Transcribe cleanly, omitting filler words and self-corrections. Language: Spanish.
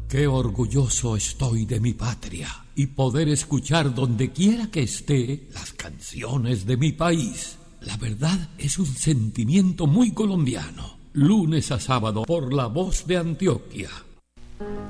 Qué orgulloso estoy de mi patria y poder escuchar donde quiera que esté las canciones de mi país. La verdad es un sentimiento muy colombiano. Lunes a sábado por La Voz de Antioquia.